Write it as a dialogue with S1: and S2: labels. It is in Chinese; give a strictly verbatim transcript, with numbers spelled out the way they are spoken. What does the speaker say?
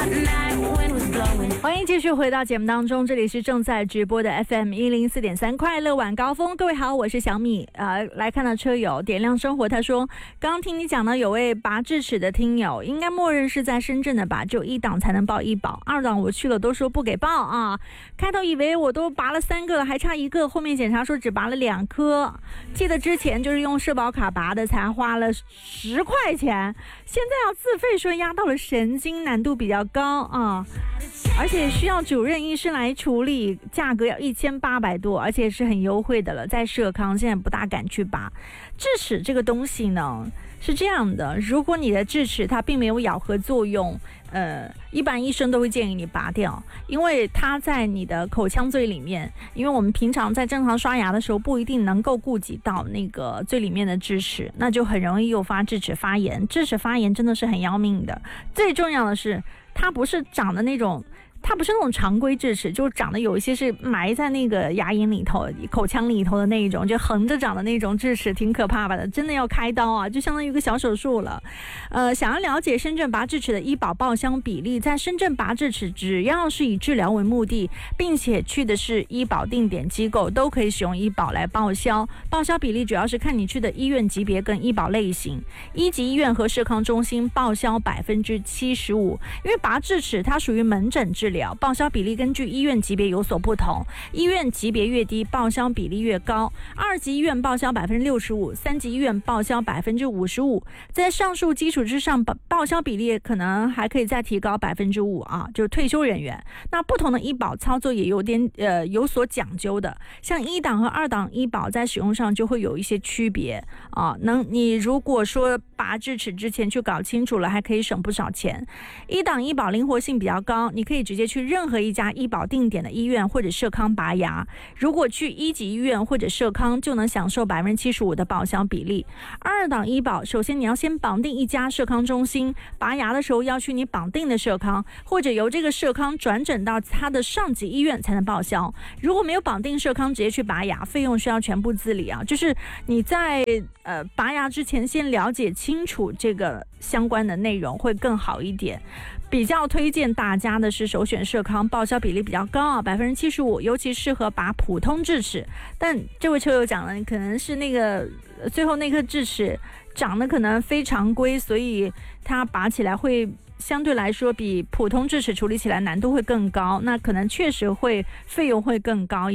S1: 欢迎继续回到节目当中，这里是正在直播的 F M 一零四点三快乐晚高峰。各位好，我是小米。呃，来看到车友点亮生活，他说刚刚听你讲到有位拔智齿的听友，应该默认是在深圳的吧，只有一档才能报医保，二档我去了都说不给报啊。开头以为我都拔了三个了，还差一个，后面检查说只拔了两颗。记得之前就是用社保卡拔的，才花了十块钱，现在要自费说压到了神经，难度比较高啊。而且需要主任医生来处理，价格要一千八百多，而且是很优惠的了。在社康现在不大敢去拔。智齿这个东西呢是这样的，如果你的智齿它并没有咬合作用，呃，一般医生都会建议你拔掉，因为它在你的口腔最里面，因为我们平常在正常刷牙的时候不一定能够顾及到那个最里面的智齿，那就很容易诱发智齿发炎。智齿发炎真的是很要命的，最重要的是它不是长的那种。它不是那种常规智齿，就是长得有一些是埋在那个牙龈里头、口腔里头的那一种，就横着长的那种智齿，挺可怕的，真的要开刀啊，就相当于一个小手术了。呃，想要了解深圳拔智齿的医保报销比例，在深圳拔智齿只要是以治疗为目的，并且去的是医保定点机构，都可以使用医保来报销。报销比例主要是看你去的医院级别跟医保类型，一级医院和社康中心报销百分之七十五，因为拔智齿它属于门诊治疗。报销比例根据医院级别有所不同，医院级别越低，报销比例越高。二级医院报销百分之六十五，三级医院报销百分之五十五。在上述基础之上，报销比例可能还可以再提高百分之五啊，就是退休人员。那不同的医保操作也有点呃有所讲究的，像一档和二档医保在使用上就会有一些区别啊。能你如果说拔智齿之前去搞清楚了，还可以省不少钱。一档医保灵活性比较高，你可以直接去任何一家医保定点的医院或者社康拔牙。如果去一级医院或者社康，就能享受百分之七十五的报销比例。二档医保，首先你要先绑定一家社康中心，拔牙的时候要去你绑定的社康，或者由这个社康转诊到他的上级医院才能报销。如果没有绑定社康，直接去拔牙，费用需要全部自理啊。就是你在呃拔牙之前先了解清楚这个相关的内容会更好一点。比较推荐大家的是首选社康，报销比例比较高啊，百分之七十五，尤其适合拔普通智齿。但这位车友讲了，可能是那个最后那颗智齿长得可能非常规，所以它拔起来会相对来说比普通智齿处理起来难度会更高，那可能确实会费用会更高。